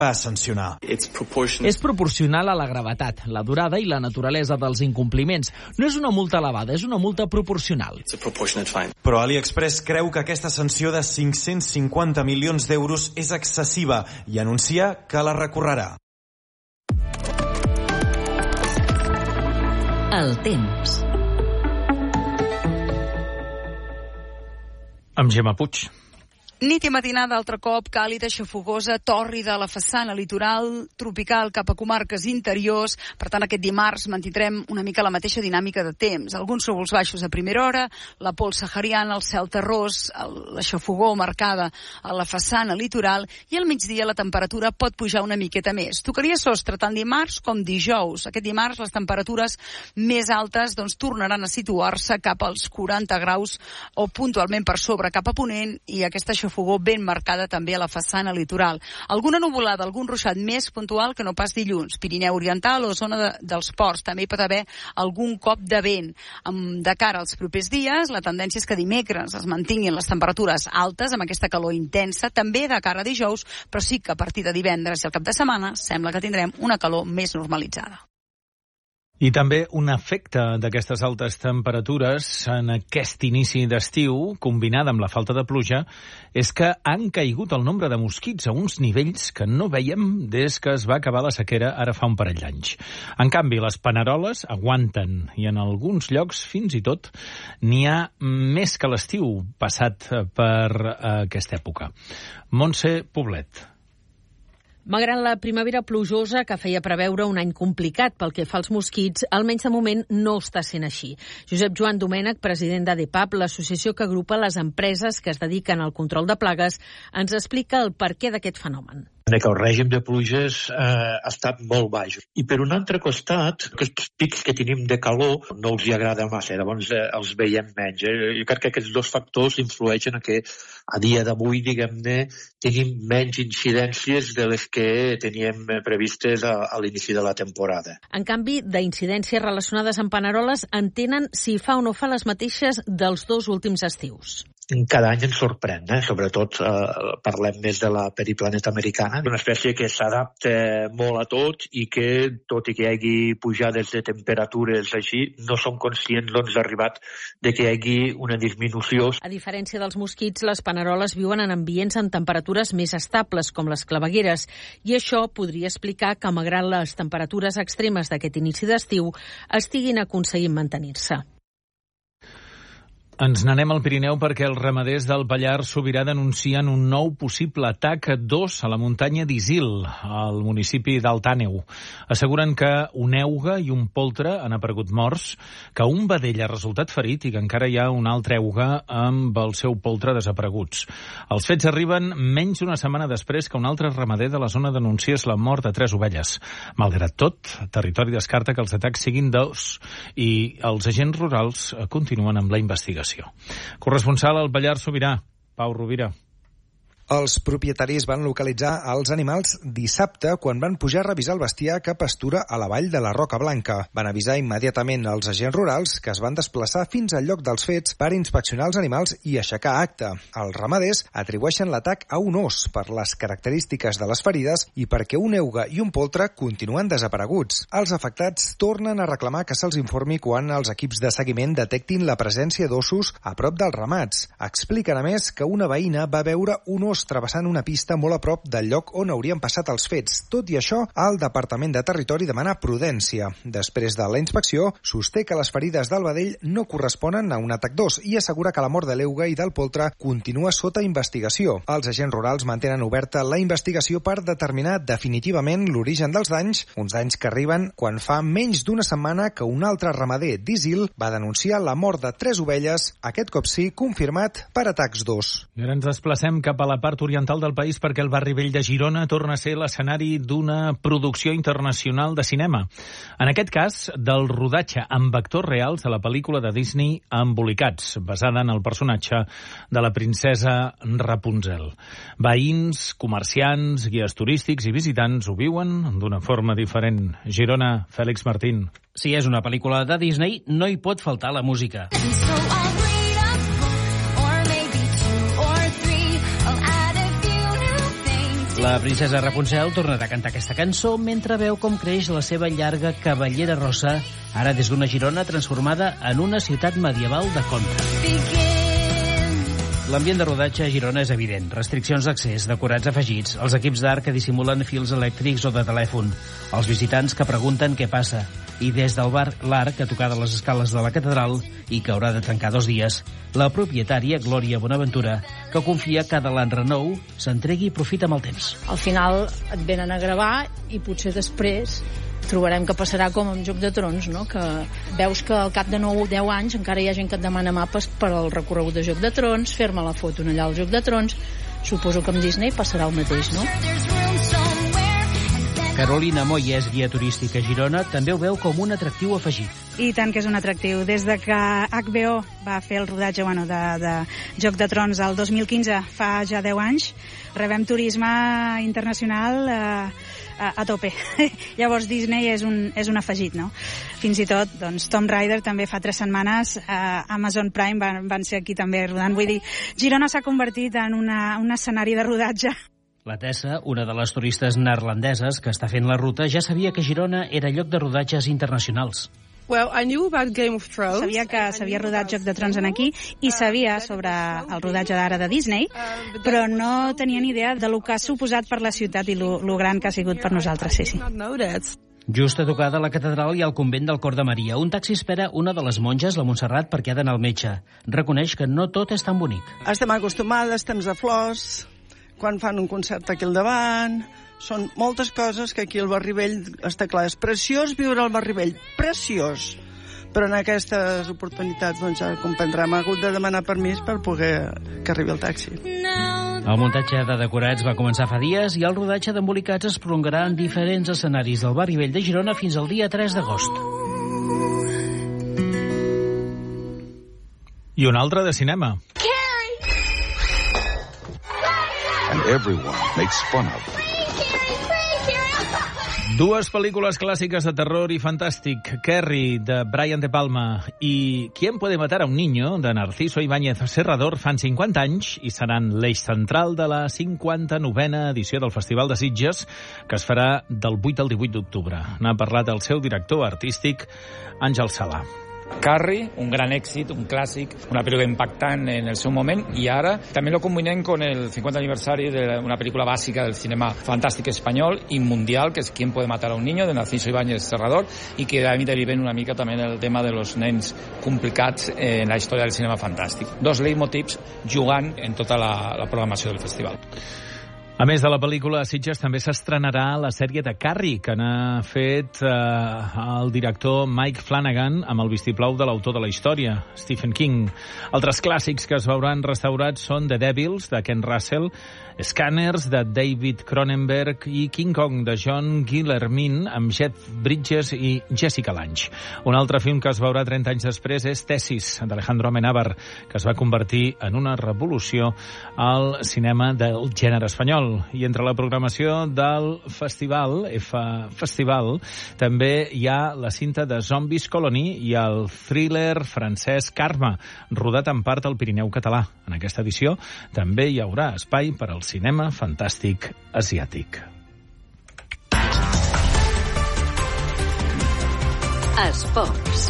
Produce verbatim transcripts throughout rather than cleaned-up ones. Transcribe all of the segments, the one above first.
va sancionar. És proporcional a la gravetat, la durada i la naturalesa dels incompliments. No és una multa elevada, és una multa proporcional. Però AliExpress creu que aquesta sanció de cinc-cents cinquanta milions d'euros és excessiva i anuncia que la recorrerà. El temps. Amb Gemma Puig. Nit i matinada, altre cop, càlida, xafogosa, tòrrida a la façana litoral, tropical cap a comarques interiors. Per tant, aquest dimarts mantindrem una mica la mateixa dinàmica de temps. Alguns núvols baixos a primera hora, la pols sahariana, el cel terrós, el, la xafogor marcada a la façana litoral, i al migdia la temperatura pot pujar una miqueta més. Tocaria sostre tant dimarts com dijous. Aquest dimarts les temperatures més altes doncs, tornaran a situar-se cap als quaranta graus o puntualment per sobre cap a ponent, i aquesta xafogor fogó ben marcada també a la façana litoral. Alguna nuvolada, algun ruixat més puntual que no pas dilluns. Pirineu Oriental o zona de, dels ports. També hi pot haver algun cop de vent. Amb, de cara als propers dies, la tendència és que dimecres es mantinguin les temperatures altes, amb aquesta calor intensa, també de cara a dijous, però sí que a partir de divendres i el cap de setmana sembla que tindrem una calor més normalitzada. I també un efecte d'aquestes altes temperatures en aquest inici d'estiu, combinada amb la falta de pluja, és que han caigut el nombre de mosquits a uns nivells que no vèiem des que es va acabar la sequera ara fa un parell d'anys. En canvi, les paneroles aguanten i en alguns llocs, fins i tot, n'hi ha més que l'estiu passat per aquesta època. Montse Poblet. Malgrat la primavera plujosa que feia preveure un any complicat pel que fa als mosquits, almenys de moment no està sent així. Josep Joan Domènech, president d'ADEPAP, l'associació que agrupa les empreses que es dediquen al control de plagues, ens explica el perquè d'aquest fenomen. que el règim de pluges eh, ha estat molt baix. I per un altre costat, aquests pics que tenim de calor no els hi agrada massa, llavors eh, els veiem menys. Eh? Jo crec que aquests dos factors influeixen a que a dia d'avui, diguem-ne, tenim menys incidències de les que teníem previstes a, a l'inici de la temporada. En canvi, d'incidències relacionades amb paneroles en tenen si fa o no fa les mateixes dels dos últims estius. Cada any ens sorprèn, eh? Sobretot eh, parlem més de la periplaneta americana, una espècie que s'adapta molt a tot i que, tot i que hi hagi pujades de temperatures així, no som conscients doncs, d'arribat de que hi hagi una disminució. A diferència dels mosquits, les paneroles viuen en ambients amb temperatures més estables, com les clavegueres, i això podria explicar que, malgrat les temperatures extremes d'aquest inici d'estiu, estiguin aconseguint mantenir-se. Ens n'anem al Pirineu perquè els ramaders del Pallars Sobirà denuncien un nou possible atac d'ós a la muntanya d'Isil, al municipi d'Alt Àneu. Asseguren que un euga i un poltre han aparegut morts, que un vedell ha resultat ferit i que encara hi ha un altre euga amb el seu poltre desapareguts. Els fets arriben menys d'una setmana després que un altre ramader de la zona denunciés la mort de tres ovelles. Malgrat tot, Territori descarta que els atacs siguin d'ós i els agents rurals continuen amb la investigació. Corresponsal al Pallars Sobirà, Pau Rovira. Els propietaris van localitzar els animals dissabte quan van pujar a revisar el bestiar que pastura a la vall de la Roca Blanca. Van avisar immediatament als agents rurals que es van desplaçar fins al lloc dels fets per inspeccionar els animals i aixecar acta. Els ramaders atribueixen l'atac a un ós per les característiques de les ferides i perquè un euga i un poltre continuen desapareguts. Els afectats tornen a reclamar que se'ls informi quan els equips de seguiment detectin la presència d'ossos a prop dels ramats. Expliquen a més que una veïna va veure un ós travessant una pista molt a prop del lloc on haurien passat els fets. Tot i això, el Departament de Territori demana prudència. Després de la inspecció, sosté que les ferides del vedell no corresponen a un atac d'ós i assegura que la mort de l'euga i del poltre continua sota investigació. Els agents rurals mantenen oberta la investigació per determinar definitivament l'origen dels danys, uns danys que arriben quan fa menys d'una setmana que un altre ramader d'Isil va denunciar la mort de tres ovelles, aquest cop sí confirmat per atacs d'ós. I ara ens desplacem cap a la part oriental del país perquè el barri vell de Girona torna a ser l'escenari d'una producció internacional de cinema. En aquest cas, del rodatge amb actors reals de la pel·lícula de Disney Embolicats, basada en el personatge de la princesa Rapunzel. Veïns, comerciants, guies turístics i visitants ho viuen d'una forma diferent. Girona, Fèlix Martín. Si és una pel·lícula de Disney, no hi pot faltar la música. La princesa Rapunzel tornarà a cantar aquesta cançó mentre veu com creix la seva llarga cabellera rossa, ara des d'una Girona transformada en una ciutat medieval de conte. L'ambient de rodatge a Girona és evident. Restriccions d'accés, decorats afegits, els equips d'art que dissimulen fils elèctrics o de telèfon, els visitants que pregunten què passa, i des del bar L'Arc, a tocar de les escales de la catedral, i que haurà de tancar dos dies, la propietària, Glòria Bonaventura, que confia que de l'enrenou s'entregui i profita amb el temps. Al final et venen a gravar i potser després trobarem que passarà com amb Joc de Trons, no? Que veus que al cap de nou o deu anys encara hi ha gent que et demana mapes per al recorregut de Joc de Trons, fer-me la foto allà al Joc de Trons. Suposo que amb Disney passarà el mateix, no? Carolina Moyes, guia turística a Girona, també ho veu com un atractiu afegit. I tant que és un atractiu. Des de que H B O va fer el rodatge bueno, de, de Joc de Trons el dos mil quinze, fa ja deu anys, rebem turisme internacional eh, a, a tope. Llavors Disney és un, és un afegit, no? Fins i tot, doncs, Tomb Raider també fa tres setmanes, eh, Amazon Prime van, van ser aquí també rodant. Vull dir, Girona s'ha convertit en una, un escenari de rodatge. La Tessa, una de les turistes neerlandeses que està fent la ruta, ja sabia que Girona era lloc de rodatges internacionals. Well, I knew about Game of Thrones. Sabia que s'havia rodat Joc de Trons en aquí i sabia sobre el rodatge d'ara de Disney, però no tenia ni idea de lo que ha suposat per la ciutat i lo, lo gran que ha sigut per nosaltres, sí, sí. Just a tocar de la catedral hi ha el convent del Cor de Maria. Un taxi espera una de les monges, la Montserrat, perquè ha d'anar al metge. Reconeix que no tot és tan bonic. Estem acostumades, temps de flors, quan fan un concert aquí al davant, són moltes coses que aquí al Barri Vell està clar. És preciós viure al Barri Vell, preciós. Però en aquestes oportunitats, doncs ja comprendrà, hem hagut de demanar permís per poder que arribi el taxi. El muntatge de decorats va començar fa dies i el rodatge d'embolicats es prolongarà en diferents escenaris del Barri Vell de Girona fins al dia tres d'agost. I un altre de cinema. And everyone makes fun of them. Dues pel·lícules clàssiques de terror i fantàstic. Carrie, de Brian De Palma, i ¿Quién puede matar a un niño?, de Narciso Ibáñez Serrador, fan cinquanta anys i seran l'eix central de la cinquanta-novena edició del Festival de Sitges, que es farà del vuit al divuit d'octubre. N'ha parlat el seu director artístic, Àngel Salà. Carrie, un gran èxit, un clàssic, una pel·lícula impactant en el seu moment, i ara també lo combinem con el cinquanta aniversari d'una pel·lícula bàsica del cinema fantàstic espanyol i mundial, que és ¿Quién puede matar a un niño?, de Narciso Ibáñez Serrador, i que a mi deriven una mica també el tema de los nens complicats en la història del cinema fantàstic. Dos leitmotivs jugant en tota la, la programació del festival. A més de la pel·lícula, a Sitges també s'estrenarà la sèrie de Carrie, que n'ha fet eh, el director Mike Flanagan amb el vistiplau de l'autor de la història, Stephen King. Altres clàssics que es veuran restaurats són The Devils, de Ken Russell, Scanners, de David Cronenberg, i King Kong, de John Guillermin, amb Jeff Bridges i Jessica Lange. Un altre film que es veurà trenta anys després és Tesis, d'Alejandro Amenábar, que es va convertir en una revolució al cinema del gènere espanyol. I entre la programació del festival, F Festival, també hi ha la cinta de Zombies Colony i el thriller francès Karma, rodat en part al Pirineu català. En aquesta edició també hi haurà espai per al cinema fantàstic asiàtic. Esports.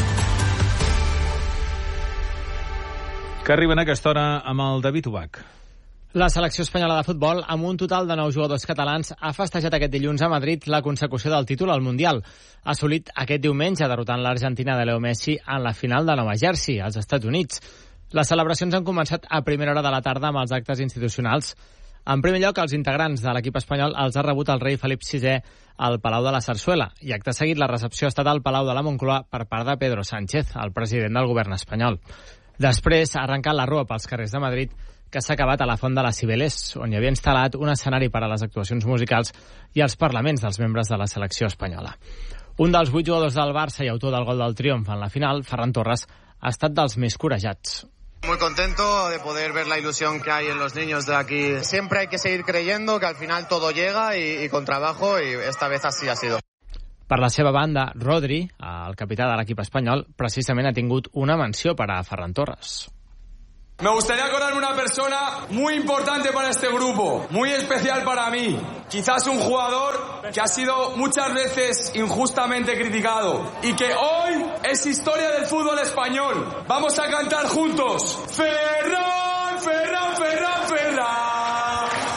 Que arriben a aquesta hora amb el David Ubach. La selecció espanyola de futbol, amb un total de nou jugadors catalans, ha festejat aquest dilluns a Madrid la consecució del títol al Mundial. Ha assolit aquest diumenge derrotant l'Argentina de Leo Messi en la final de Nova Jersey, als Estats Units. Les celebracions han començat a primera hora de la tarda amb els actes institucionals. En primer lloc, els integrants de l'equip espanyol els ha rebut el rei Felip sisè al Palau de la Sarsuela, i acte seguit la recepció ha estat al Palau de la Moncloa per part de Pedro Sánchez, el president del govern espanyol. Després ha arrencat la rua pels carrers de Madrid, que s'ha acabat a la Font de les Cibeles, on hi havia instal·lat un escenari per a les actuacions musicals i els parlaments dels membres de la selecció espanyola. Un dels vuit jugadors del Barça i autor del gol del triomf en la final, Ferran Torres, ha estat dels més corejats. Muy contento de poder ver la ilusión que hay en los niños de aquí. Siempre hay que seguir creyendo que al final todo llega y, y con trabajo, y esta vez así ha sido. Per la seva banda, Rodri, el capità de l'equip espanyol, precisament ha tingut una menció per a Ferran Torres. Me gustaría acordarme una persona muy importante para este grupo, muy especial para mí. Quizás un jugador que ha sido muchas veces injustamente criticado y que hoy es historia del fútbol español. Vamos a cantar juntos. Ferran, Ferran, Ferran, Ferran.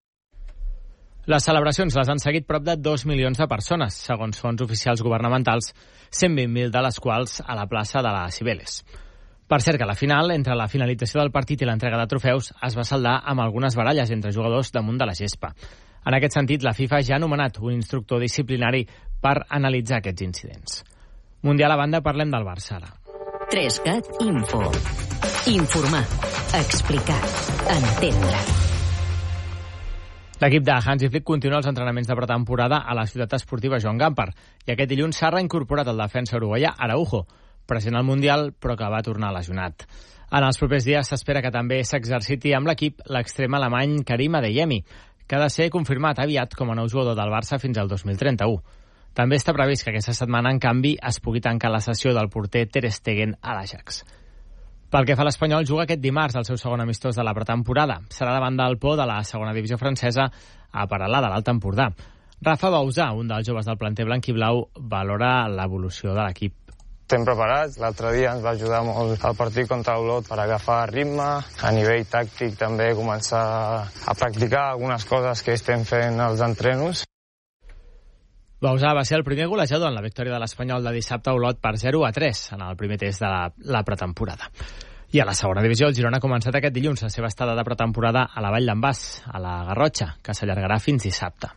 Les celebracions les han seguit prop de dos milions de persones, segons fonts oficials governamentals, cent vint mil de les quals a la plaça de la Cibeles. Per cert, que la final, entre la finalització del partit i l'entrega de trofeus, es va saldar amb algunes baralles entre jugadors damunt de la gespa. En aquest sentit, la FIFA ja ha nomenat un instructor disciplinari per analitzar aquests incidents. Mundial a banda, parlem del Barça ara. tres cat Info. Informar, explicar, entendre. L'equip de Hansi Flick continua els entrenaments de pretemporada a la ciutat esportiva Joan Gamper i aquest dilluns s'ha reincorporat el defensa uruguaià Araujo, present al Mundial, però que va tornar lesionat. En els propers dies s'espera que també s'exerciti amb l'equip l'extrem alemany Karim Adeyemi, que ha de ser confirmat aviat com a nou jugador del Barça fins al dos mil trenta-u. També està previst que aquesta setmana, en canvi, es pugui tancar la sessió del porter Ter Stegen a l'Ajax. Pel que fa a l'Espanyol, juga aquest dimarts el seu segon amistós de la pretemporada. Serà davant del Po de la segona divisió francesa a Paralà de l'Alt Empordà. Rafa Bausà, un dels joves del planter blanquiblau, valora l'evolució de l'equip. Estem preparats. L'altre dia ens va ajudar molt el partit contra Olot per agafar ritme. A nivell tàctic també començar a practicar algunes coses que estem fent als entrenos. Bausà va ser el primer golejador en la victòria de l'Espanyol de dissabte a Olot per zero a tres en el primer test de la, la pretemporada. I a la segona divisió, el Girona ha començat aquest dilluns la seva estada de pretemporada a la Vall d'en Bas, a la Garrotxa, que s'allargarà fins dissabte.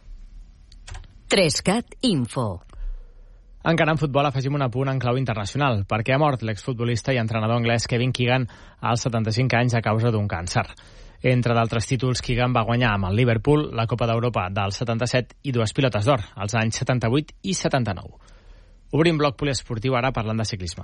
tres cat Info. Encara en futbol afegim un apunt en clau internacional, perquè ha mort l'exfutbolista i entrenador anglès Kevin Keegan als setanta-cinc anys a causa d'un càncer. Entre d'altres títols, Keegan va guanyar amb el Liverpool la Copa d'Europa del setanta-set i dues pilotes d'or, als anys setanta-vuit i setanta-nou. Obrim bloc poliesportiu ara parlant de ciclisme.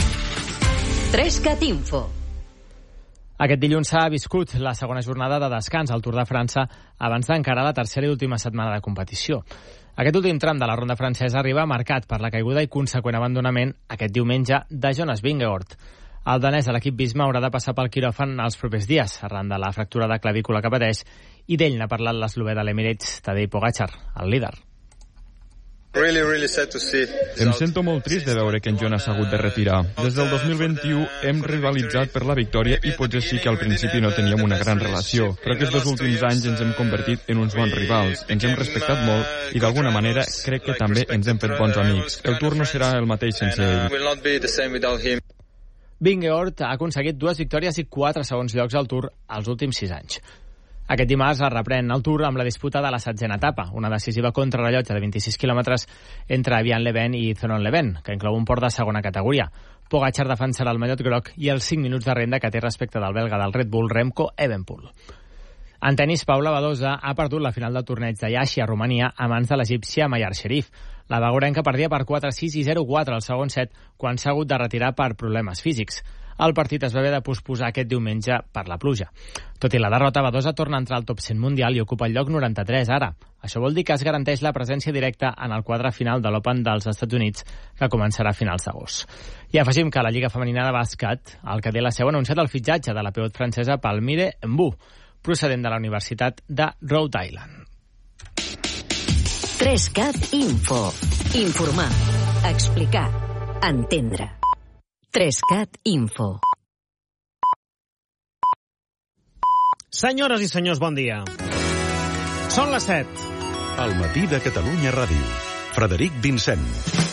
tres cat Info. Aquest dilluns s'ha viscut la segona jornada de descans al Tour de França abans d'encarar la tercera i última setmana de competició. Aquest últim tram de la ronda francesa arriba marcat per la caiguda i conseqüent abandonament aquest diumenge de Jonas Vingegaard. El danès de l'equip Visma haurà de passar pel quiròfan els propers dies, arran de la fractura de clavícula que pateix, i d'ell n'ha parlat l'eslovè de l'Emirates, Tadej Pogačar, el líder. Really, really sad to see. Em sento molt trist de veure que en Jonas s'ha hagut de retirar. Des del dos mil vint-i-u hem rivalitzat per la victòria i potser sí que al principi no teníem una gran relació, però aquests dos últims anys ens hem convertit en uns bons rivals, ens hem respectat molt i d'alguna manera crec que també ens hem fet bons amics. El Tour no serà el mateix sense ell. Vingegaard ha aconseguit dues victòries i quatre segons llocs al Tour als últims sis anys. Aquest dimarts es reprèn el Tour amb la disputa de la setzena etapa, una decisiva contrarrellotge de vint-i-sis quilòmetres entre Evian-les-Bains i Thonon-les-Bains, que inclou un port de segona categoria. Pogačar defensarà el mallot groc i els cinc minuts de renda que té respecte del belga del Red Bull Remco Evenepoel. En tenis, Paula Badosa ha perdut la final del torneig de Iași a Romania a mans de l'egípcia Mayar Sherif. La bagorenca perdia per quatre sis i zero quatre al segon set quan s'ha hagut de retirar per problemes físics. El partit es va haver de posposar aquest diumenge per la pluja. Tot i la derrota, Badosa torna a entrar al top cent mundial i ocupa el lloc noranta-tres ara. Això vol dir que es garanteix la presència directa en el quadre final de l'Open dels Estats Units, que començarà a finals d'agost. I afegim que la Lliga Femenina de Bàsquet, el que té la seu, ha anunciat el fitxatge de la pivot francesa Palmire Mbou, procedent de la Universitat de Rhode Island. tres cat Info. Informar, explicar, entendre. tres cat Info. Senyores i senyors, bon dia. Són les set. Al matí de Catalunya Ràdio. Frederic Vincent.